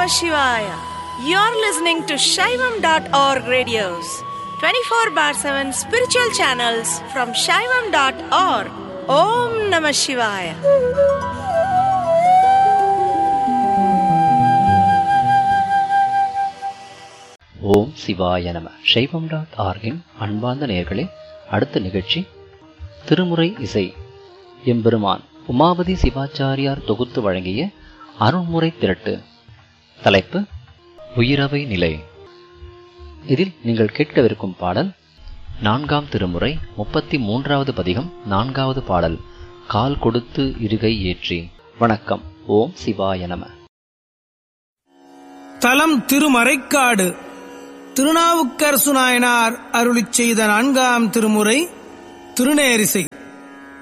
Shivaya. You're listening to Shaivam.org radios, 24/7 spiritual channels from Shaivam.org. Om Namah Shivaya. ஓம் சிவாய நம. சைவம்.org-இன் அன்பார்ந்த நேயர்களே, அடுத்த நிகழ்ச்சி திருமுறை இசை. எம்பெருமான் உமாபதி சிவாச்சாரியார் தொகுத்து வழங்கிய அருள்முறை திரட்டு. தலைப்பு உயிரவை நிலை. இதில் நீங்கள் கேட்கவிருக்கும் பாடல் 4ஆம் திருமுறை 33வது பதிகம் 4வது பாடல், கால் கொடுத்து இருகை ஏற்றி. வணக்கம். ஓம் சிவாய நம. தலம் திருமறைக்காடு. திருநாவுக்கரசு நாயனார் அருளிச் செய்த 4ஆம் திருமுறை திருநேரிசை.